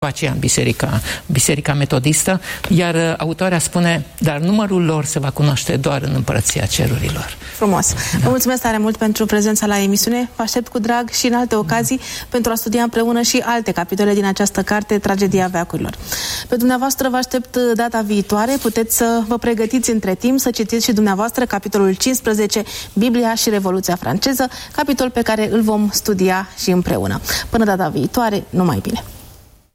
aceea în biserica metodistă, iar autoarea spune, dar numărul lor se va cunoaște doar în împărăția cerurilor. Frumos. Vă mulțumesc tare mult pentru prezența la emisiune. Vă aștept cu drag și în alte ocazii pentru a studia împreună și alte capitole din această carte, Tragedia veacurilor. Pe dumneavoastră vă aștept data viitoare. Puteți să vă pregătiți între timp să citiți și dumneavoastră capitolul 15, Biblia și Revoluția franceză, capitol pe care îl vom studia și împreună. Până data viitoare, numai bine!